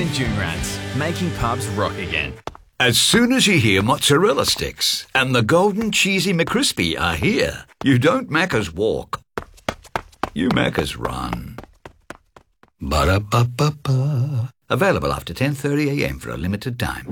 and Joonrats, making pubs rock again. As soon as you hear mozzarella sticks and the golden cheesy McCrispy are here, you don't Macca's walk, you Macca's run. Ba-da-ba-ba-ba. Available after 10:30am for a limited time.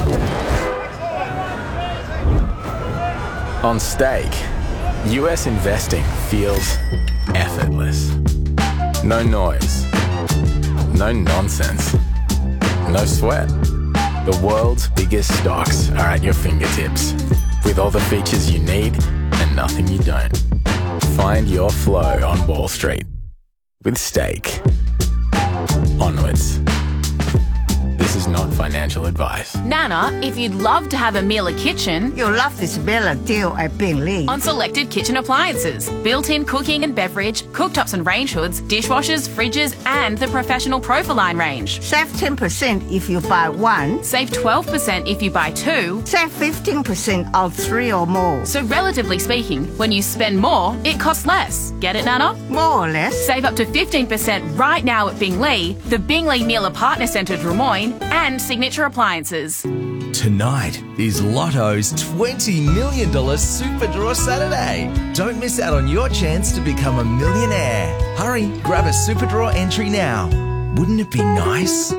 On Stake, US investing feels effortless. No noise, no nonsense, no sweat. The world's biggest stocks are at your fingertips, with all the features you need and nothing you don't. Find your flow on Wall Street with Stake. Onwards. This is not financial advice. Nana, if you'd love to have a Miele kitchen... You'll love this Miele deal at Bingley. On selected kitchen appliances, built-in cooking and beverage, cooktops and range hoods, dishwashers, fridges and the professional Profiline range. Save 10% if you buy one. Save 12% if you buy two. Save 15% on three or more. So relatively speaking, when you spend more, it costs less. Get it, Nana? More or less. Save up to 15% right now at Bingley, the Bingley Miele Partner Centre Drummoyne and Signature Appliances. Tonight is Lotto's $20 million Super Draw Saturday. Don't miss out on your chance to become a millionaire. Hurry, grab a Super Draw entry now. Wouldn't it be nice?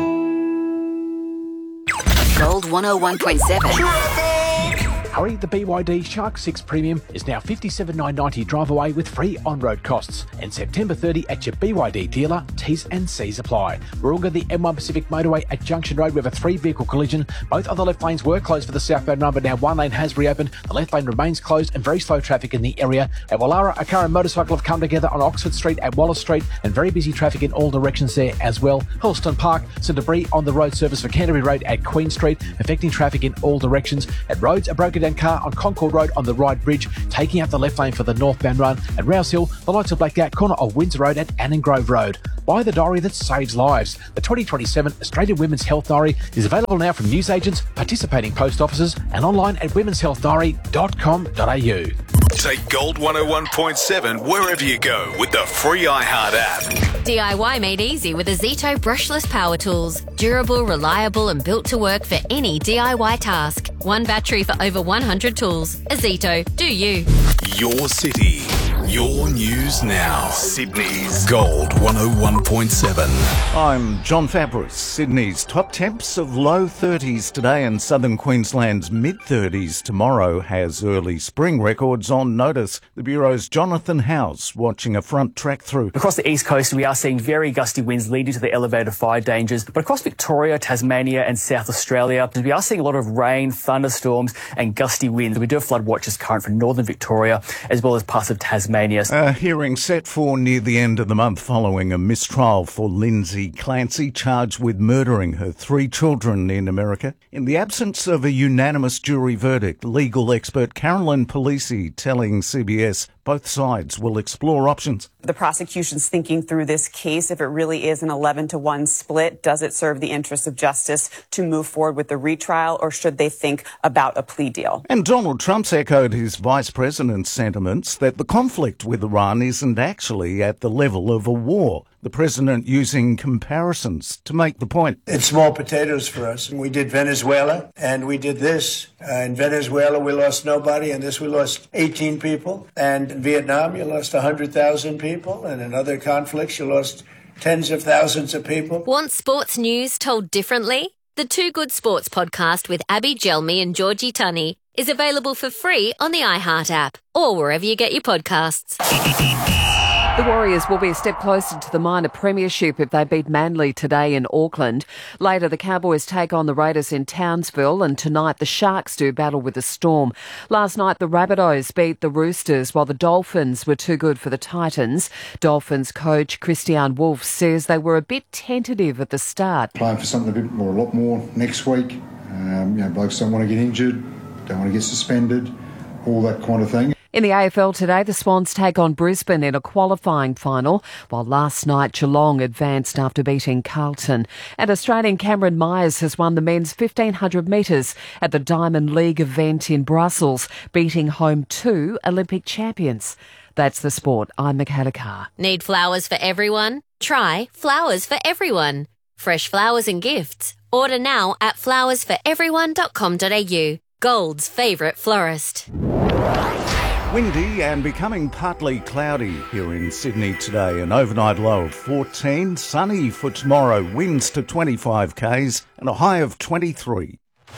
Gold 101.7. Hurry, the BYD Shark 6 Premium is now $57,990 drive away with free on-road costs. And September 30 at your BYD dealer, T's and C's apply. Warunga, the M1 Pacific Motorway at Junction Road with a 3-vehicle collision. Both of the left lanes were closed for the southbound run, but now one lane has reopened. The left lane remains closed and very slow traffic in the area. At Wallara, a car and motorcycle have come together on Oxford Street at Wallace Street and very busy traffic in all directions there as well. Hurlston Park, some debris on the road surface for Canterbury Road at Queen Street, affecting traffic in all directions. At Rhodes, a broken down car on Concord Road on the Ryde Bridge, taking out the left lane for the northbound run. At Rouse Hill, the lights are blacked out corner of Windsor Road at Annan Grove Road. Buy the diary that saves lives. The 2027 Australian Women's Health Diary is available now from newsagents, participating post offices and online at womenshealthdiary.com.au. Take Gold 101.7 wherever you go with the free iHeart app. DIY made easy with Azito brushless power tools. Durable, reliable and built to work for any DIY task. One battery for over 100 tools. Azito, do you. Your city, your news now. Sydney's Gold 101.7. I'm John Fabris. Sydney's top temps of low 30s today and southern Queensland's mid-30s tomorrow has early spring records on notice. The Bureau's Jonathan Howes watching a front track through. Across the east coast, we are seeing very gusty winds leading to the elevated fire dangers. But across Victoria, Tasmania and South Australia, we are seeing a lot of rain, thunderstorms and gusty winds. We do have flood watches current for northern Victoria as well as parts of Tasmania. A hearing set for near the end of the month following a mistrial for Lindsay Clancy, charged with murdering her 3 children in America. In the absence of a unanimous jury verdict, legal expert Carolyn Polisi telling CBS both sides will explore options. The prosecution's thinking through this case. If it really is an 11-1 split, does it serve the interests of justice to move forward with the retrial, or should they think about a plea deal? And Donald Trump's echoed his vice president's sentiments that the conflict with Iran isn't actually at the level of a war. The president using comparisons to make the point. It's small potatoes for us. We did Venezuela, and we did this. In Venezuela, we lost nobody, and this we lost 18 people. And in Vietnam, you lost 100,000 people, and in other conflicts, you lost tens of thousands of people. Want sports news told differently? The Too Good Sports podcast with Abby Gelmi and Georgie Tunney is available for free on the iHeart app or wherever you get your podcasts. The Warriors will be a step closer to the minor premiership if they beat Manly today in Auckland. Later, the Cowboys take on the Raiders in Townsville, and tonight the Sharks do battle with the Storm. Last night, the Rabbitohs beat the Roosters, while the Dolphins were too good for the Titans. Dolphins coach Christian Wolff says they were a bit tentative at the start. Playing for something a lot more next week. Blokes don't want to get injured, don't want to get suspended, all that kind of thing. In the AFL today, the Swans take on Brisbane in a qualifying final, while last night Geelong advanced after beating Carlton. And Australian Cameron Myers has won the men's 1500 metres at the Diamond League event in Brussels, beating home 2 Olympic champions. That's the sport. I'm Michaela Carr. Need flowers for everyone? Try Flowers for Everyone. Fresh flowers and gifts. Order now at flowersforeveryone.com.au. Gold's favourite florist. Windy and becoming partly cloudy here in Sydney today. An overnight low of 14. Sunny for tomorrow. Winds to 25 k's and a high of 23.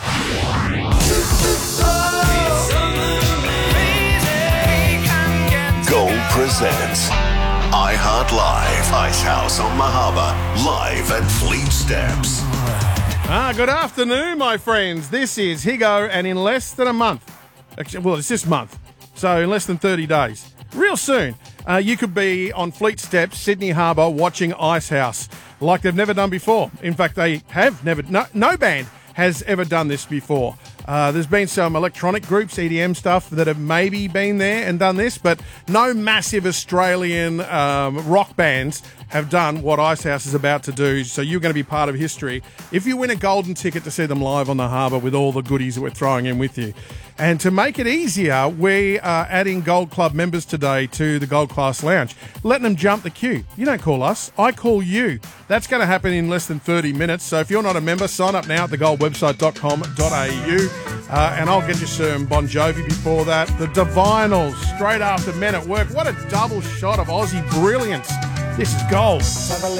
Gold presents iHeart Live, Icehouse on Mahaba, live at Fleet Steps. Good afternoon, my friends. This is Higo, and in less than a month, actually, well, it's this month, so in less than 30 days, real soon, you could be on Fleet Steps, Sydney Harbour, watching Icehouse like they've never done before. In fact, they have never, no band has ever done this before. There's been some electronic groups, EDM stuff, that have maybe been there and done this, but no massive Australian rock bands have done what Icehouse is about to do, so you're going to be part of history if you win a golden ticket to see them live on the harbour with all the goodies that we're throwing in with you. And to make it easier, we are adding Gold Club members today to the Gold Class Lounge, letting them jump the queue. You don't call us, I call you. That's going to happen in less than 30 minutes, so if you're not a member, sign up now at thegoldwebsite.com.au, and I'll get you some Bon Jovi before that. The Divinals, straight after Men at Work. What a double shot of Aussie brilliance. This is gold.